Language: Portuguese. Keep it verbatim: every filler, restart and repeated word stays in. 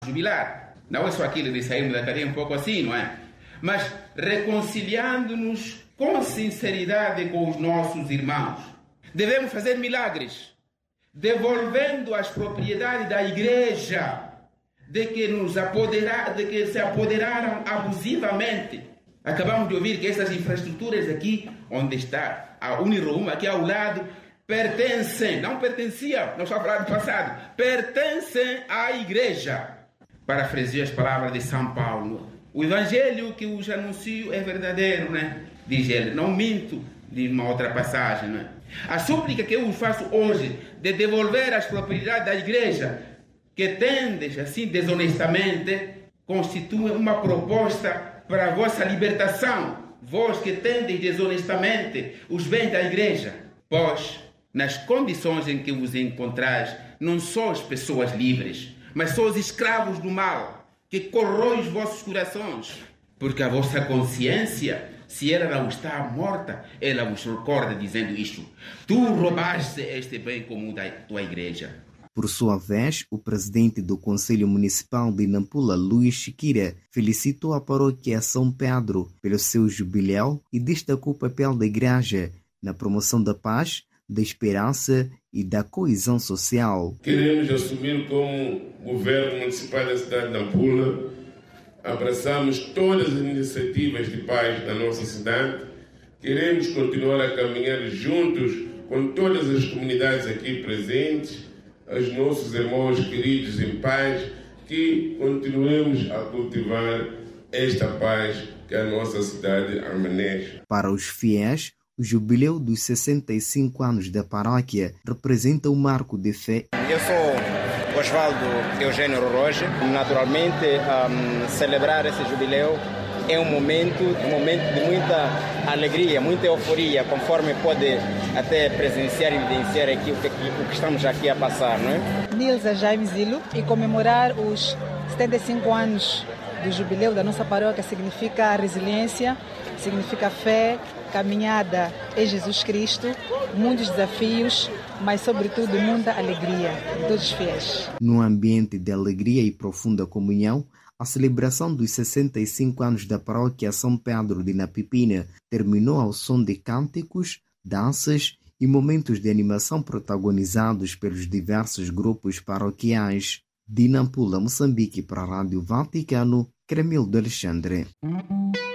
jubilar. Não é só aquilo de sairmos da cadeia um pouco assim, não é? Mas reconciliando-nos com sinceridade com os nossos irmãos. Devemos fazer milagres, devolvendo as propriedades da igreja de que nos apoderaram, de que se apoderaram abusivamente. Acabamos de ouvir que essas infraestruturas aqui, onde está a Unirum, aqui ao lado, pertencem, não pertenciam, não estou a falar do passado, pertencem à igreja. Parafraseio as palavras de São Paulo. O evangelho que os anuncio é verdadeiro, né? Diz ele, não minto, de uma outra passagem, né? A súplica que eu vos faço hoje de devolver as propriedades da igreja que tendes assim desonestamente constitui uma proposta para a vossa libertação, vós que tendes desonestamente os bens da igreja, pois nas condições em que vos encontrais não sois pessoas livres, mas sois escravos do mal que corrói os vossos corações, porque a vossa consciência, se ela não está morta, ela vos recorda dizendo isto: tu roubaste este bem comum da tua igreja. Por sua vez, o presidente do Conselho Municipal de Nampula, Luís Chiquira, felicitou a paróquia São Pedro pelo seu jubileu e destacou o papel da igreja na promoção da paz, da esperança e da coesão social. Queremos assumir como governo municipal da cidade de Nampula, abraçamos todas as iniciativas de paz da nossa cidade, queremos continuar a caminhar juntos com todas as comunidades aqui presentes, os nossos irmãos queridos em paz, que continuemos a cultivar esta paz que a nossa cidade amanece. Para os fiéis, o jubileu dos sessenta e cinco anos da paróquia representa um marco de fé. Eu sou Osvaldo Eugênio Roja. Naturalmente, um, celebrar esse jubileu é um momento, um momento de muita alegria, muita euforia, conforme pode até presenciar e evidenciar aqui o que, o que estamos aqui a passar, não é? Nilza Jaime Zilo, e comemorar os setenta e cinco anos do jubileu da nossa paróquia significa resiliência, significa fé, caminhada em Jesus Cristo, muitos desafios, mas sobretudo muita alegria de todos os fiéis. Num ambiente de alegria e profunda comunhão, a celebração dos sessenta e cinco anos da paróquia São Pedro de Napipina terminou ao som de cânticos, danças e momentos de animação protagonizados pelos diversos grupos paroquiais. De Nampula, Moçambique, para a Rádio Vaticano, Cremildo Alexandre.